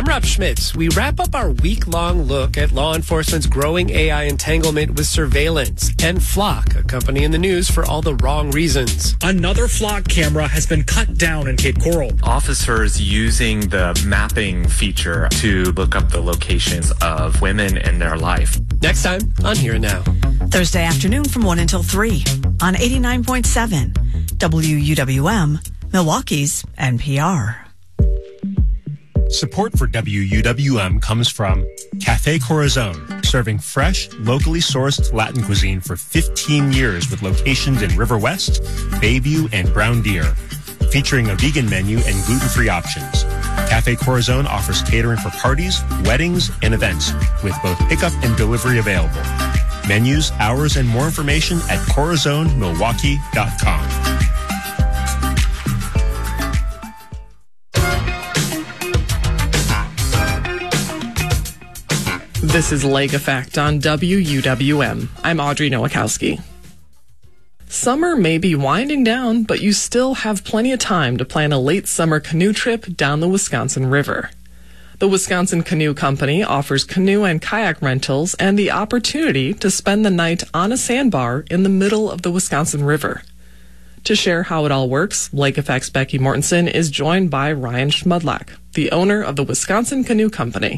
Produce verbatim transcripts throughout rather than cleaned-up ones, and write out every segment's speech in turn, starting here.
I'm Rob Schmitz. We wrap up our week-long look at law enforcement's growing A I entanglement with surveillance and Flock, a company in the news for all the wrong reasons. Another Flock camera has been cut down in Cape Coral. Officers using the mapping feature to look up the locations of women in their life. Next time on Here and Now. Thursday afternoon from one until three on eighty-nine point seven W U W M, Milwaukee's N P R. Support for W U W M comes from Cafe Corazon, serving fresh, locally sourced Latin cuisine for fifteen years with locations in River West, Bayview, and Brown Deer. Featuring a vegan menu and gluten-free options. Cafe Corazon offers catering for parties, weddings, and events with both pickup and delivery available. Menus, hours, and more information at corazon milwaukee dot com. This is Lake Effect on W U W M. I'm Audrey Nowakowski. Summer may be winding down, but you still have plenty of time to plan a late summer canoe trip down the Wisconsin River. The Wisconsin Canoe Company offers canoe and kayak rentals and the opportunity to spend the night on a sandbar in the middle of the Wisconsin River. To share how it all works, Lake Effect's Becky Mortensen is joined by Ryan Schmudlak, the owner of the Wisconsin Canoe Company.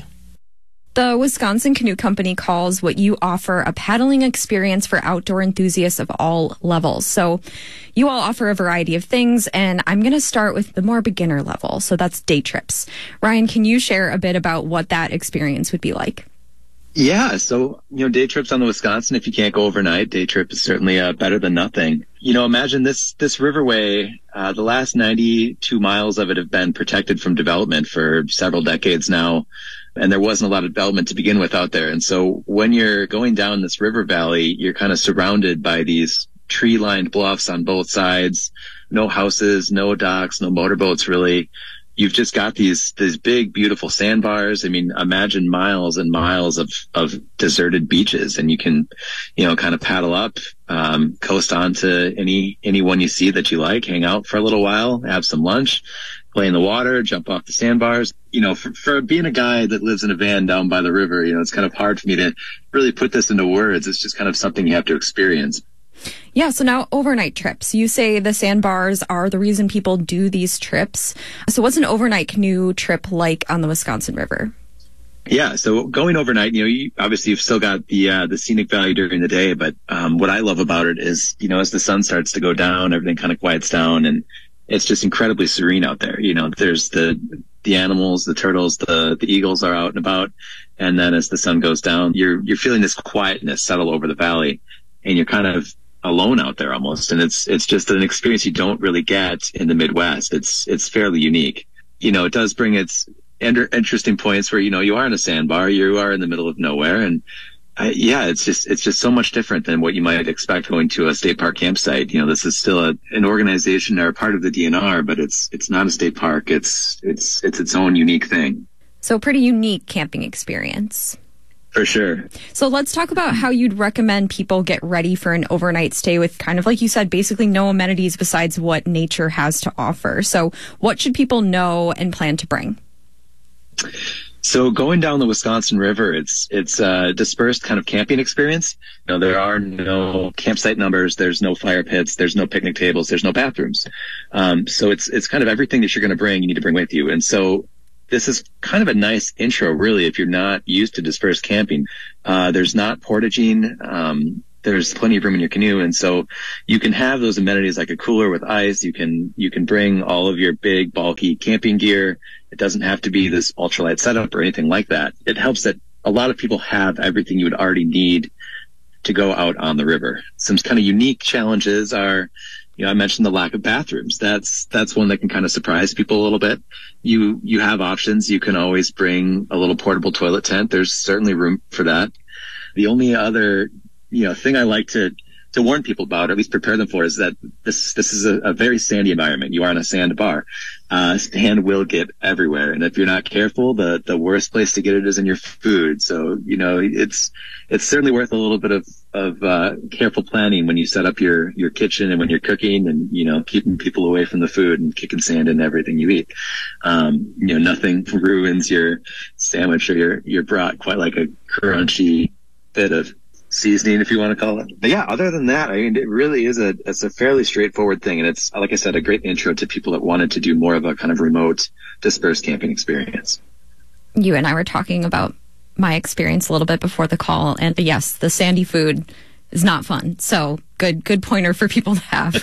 The Wisconsin Canoe Company calls what you offer a paddling experience for outdoor enthusiasts of all levels. So you all offer a variety of things, and I'm going to start with the more beginner level. So that's day trips. Ryan, can you share a bit about what that experience would be like? Yeah, so, you know, day trips on the Wisconsin, if you can't go overnight, day trip is certainly uh, better than nothing. You know, imagine this, this riverway, uh, the last ninety-two miles of it have been protected from development for several decades now. And there wasn't a lot of development to begin with out there. And so when you're going down this river valley, you're kind of surrounded by these tree-lined bluffs on both sides, no houses, no docks, no motorboats really. You've just got these, these big, beautiful sandbars. I mean, imagine miles and miles of, of deserted beaches, and you can, you know, kind of paddle up, um, coast onto any, anyone you see that you like, hang out for a little while, have some lunch, play in the water, jump off the sandbars. You know, for, for being a guy that lives in a van down by the river, you know, it's kind of hard for me to really put this into words. It's just kind of something you have to experience. Yeah, so now overnight trips. You say the sandbars are the reason people do these trips. So what's an overnight canoe trip like on the Wisconsin River? Yeah, so going overnight, you know, you, obviously you've still got the uh, the scenic value during the day, but um, what I love about it is, you know, as the sun starts to go down, everything kind of quiets down, and it's just incredibly serene out there. You know, there's the the animals, the turtles, the the eagles are out and about, and then as the sun goes down, you're you're feeling this quietness settle over the valley, and you're kind of alone out there almost, and it's it's just an experience you don't really get in the Midwest. It's it's fairly unique. You know, it does bring its inter- interesting points where, you know, you are in a sandbar, you are in the middle of nowhere, and I, yeah, it's just it's just so much different than what you might expect going to a state park campsite. You know, this is still a, an organization or a part of the D N R, but it's it's not a state park. It's it's it's its own unique thing. So pretty unique camping experience. For sure. So let's talk about how you'd recommend people get ready for an overnight stay with, kind of like you said, basically no amenities besides what nature has to offer. So what should people know and plan to bring? So going down the Wisconsin River, it's it's a dispersed kind of camping experience. You know, there are no campsite numbers, there's no fire pits, there's no picnic tables, there's no bathrooms. Um, so it's it's kind of everything that you're going to bring, you need to bring with you. And so this is kind of a nice intro, really, if you're not used to dispersed camping. Uh, there's not portaging. Um, there's plenty of room in your canoe. And so you can have those amenities like a cooler with ice. You can, you can bring all of your big, bulky camping gear. It doesn't have to be this ultralight setup or anything like that. It helps that a lot of people have everything you would already need to go out on the river. Some kind of unique challenges are, you know, I mentioned the lack of bathrooms. That's, that's one that can kind of surprise people a little bit. You, you have options. You can always bring a little portable toilet tent. There's certainly room for that. The only other, you know, thing I like to to warn people about, or at least prepare them for, is that this this is a, a very sandy environment. You are on a sand bar. Uh, sand will get everywhere, and if you're not careful, the the worst place to get it is in your food. So, you know, it's it's certainly worth a little bit of of uh, careful planning when you set up your your kitchen and when you're cooking, and, you know, keeping people away from the food and kicking sand in everything you eat. Um, you know, nothing ruins your sandwich or your your brat quite like a crunchy bit of seasoning, if you want to call it. But yeah, other than that, I mean, it really is a it's a fairly straightforward thing, and it's, like I said, a great intro to people that wanted to do more of a kind of remote, dispersed camping experience. You and I were talking about my experience a little bit before the call, and yes, the sandy food is not fun. So good, good pointer for people to have.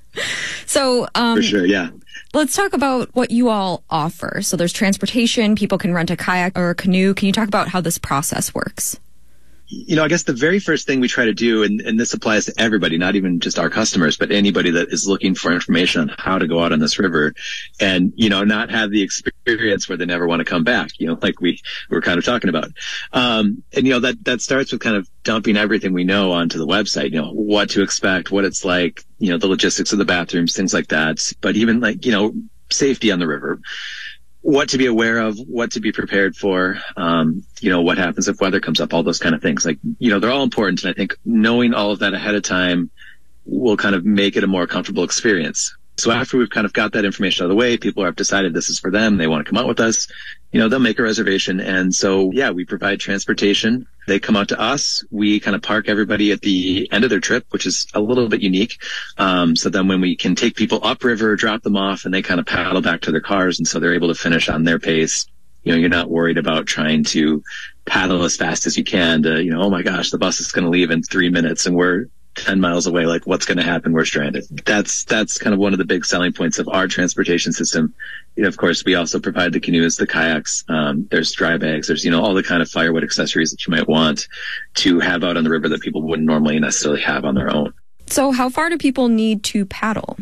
So um, for sure, yeah. Let's talk about what you all offer. So there's transportation. People can rent a kayak or a canoe. Can you talk about how this process works? You know, I guess the very first thing we try to do, and, and this applies to everybody, not even just our customers, but anybody that is looking for information on how to go out on this river and, you know, not have the experience where they never want to come back, you know, like we were kind of talking about. Um, and, you know, that, that starts with kind of dumping everything we know onto the website, you know, what to expect, what it's like, you know, the logistics of the bathrooms, things like that. But even like, you know, safety on the river, what to be aware of, what to be prepared for, um, you know, what happens if weather comes up, all those kind of things. Like, you know, they're all important. And I think knowing all of that ahead of time will kind of make it a more comfortable experience. So after we've kind of got that information out of the way, people have decided this is for them, they want to come out with us, you know, they'll make a reservation. And so, yeah, we provide transportation. They come out to us. We kind of park everybody at the end of their trip, which is a little bit unique. Um, so then when we can take people upriver, drop them off, and they kind of paddle back to their cars. And so they're able to finish on their pace. You know, you're not worried about trying to paddle as fast as you can to, you know, oh my gosh, the bus is going to leave in three minutes and we're ten miles away. Like, what's going to happen? We're stranded. That's, that's kind of one of the big selling points of our transportation system. You know, of course, we also provide the canoes, the kayaks. Um, there's dry bags. There's, you know, all the kind of firewood accessories that you might want to have out on the river that people wouldn't normally necessarily have on their own. So how far do people need to paddle?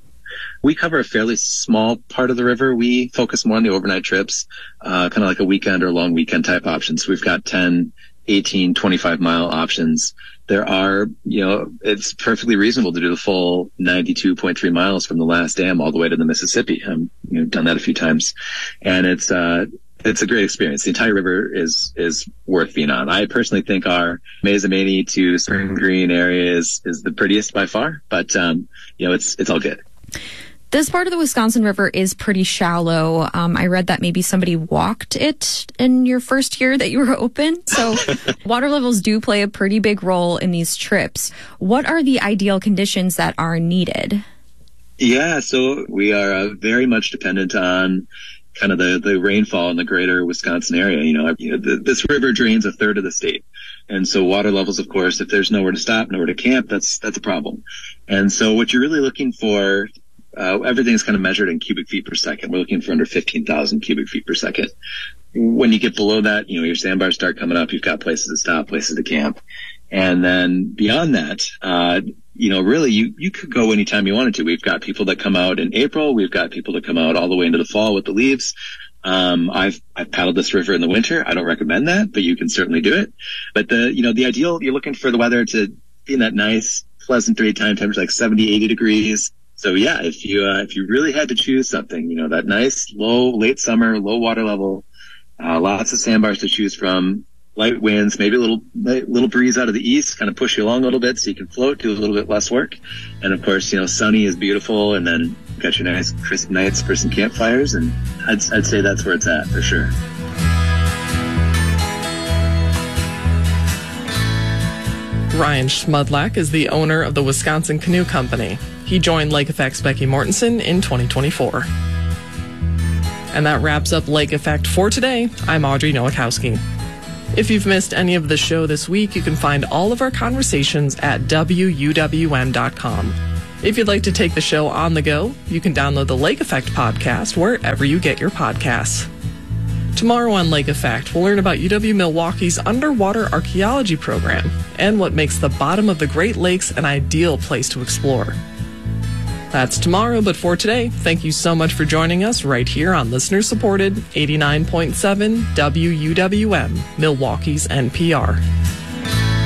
We cover a fairly small part of the river. We focus more on the overnight trips, uh, kind of like a weekend or long weekend type options. We've got ten, eighteen, twenty-five mile options. There are, you know, it's perfectly reasonable to do the full ninety-two point three miles from the last dam all the way to the Mississippi. I've, you know, done that a few times, and it's, uh, it's a great experience. The entire river is, is worth being on. I personally think our Mazamani to Spring Green area is, is the prettiest by far, but, um, you know, it's, it's all good. This part of the Wisconsin River is pretty shallow. Um, I read that maybe somebody walked it in your first year that you were open. So water levels do play a pretty big role in these trips. What are the ideal conditions that are needed? Yeah, so we are uh, very much dependent on kind of the, the rainfall in the greater Wisconsin area. You know, you know the, this river drains a third of the state. And so water levels, of course, if there's nowhere to stop, nowhere to camp, that's that's a problem. And so what you're really looking for, Uh, everything's kind of measured in cubic feet per second. We're looking for under fifteen thousand cubic feet per second. When you get below that, you know, your sandbars start coming up. You've got places to stop, places to camp. And then beyond that, uh, you know, really you, you could go anytime you wanted to. We've got people that come out in April. We've got people that come out all the way into the fall with the leaves. Um, I've, I've paddled this river in the winter. I don't recommend that, but you can certainly do it. But the, you know, the ideal, you're looking for the weather to be in that nice, pleasant daytime temperature, like seventy, eighty degrees. So yeah, if you, uh, if you really had to choose something, you know, that nice, low, late summer, low water level, uh, lots of sandbars to choose from, light winds, maybe a little, little breeze out of the east, kind of push you along a little bit so you can float, do a little bit less work. And of course, you know, sunny is beautiful, and then got your nice crisp nights for some campfires. And I'd, I'd say that's where it's at for sure. Ryan Schmudlak is the owner of the Wisconsin Canoe Company. He joined Lake Effect's Becky Mortensen in twenty twenty-four. And that wraps up Lake Effect for today. I'm Audrey Nowakowski. If you've missed any of the show this week, you can find all of our conversations at W U W M dot com. If you'd like to take the show on the go, you can download the Lake Effect podcast wherever you get your podcasts. Tomorrow on Lake Effect, we'll learn about U W-Milwaukee's underwater archaeology program and what makes the bottom of the Great Lakes an ideal place to explore. That's tomorrow, but for today, thank you so much for joining us right here on listener-supported eighty-nine point seven W U W M, Milwaukee's N P R.